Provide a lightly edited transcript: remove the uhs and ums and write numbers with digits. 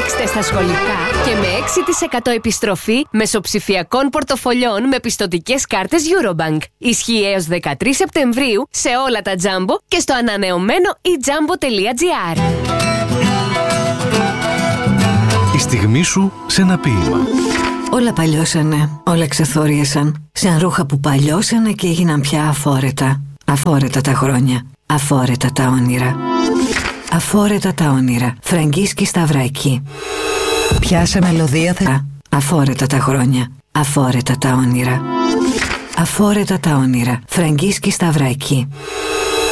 Παίξτε στα σχολικά και με 6% επιστροφή μεσοψηφιακών πορτοφολιών με πιστωτικές κάρτες Eurobank. Ισχύει έως 13 Σεπτεμβρίου σε όλα τα Jumbo και στο ανανεωμένο ejumbo.gr. Η στιγμή σου σε ένα ποίημα. Όλα παλιώσανε, όλα ξεθόριασαν. Σαν ρούχα που παλιώσανε και έγιναν πια αφόρετα. Αφόρετα τα χρόνια, αφόρετα τα όνειρα. Αφόρετα τα όνειρα, Φραγκίσκη Σταυράκη. Πιάσε μελωδία Αφόρετα τα χρόνια, αφόρετα τα όνειρα. Αφόρετα τα όνειρα, Φραγκίσκη Σταυράκη.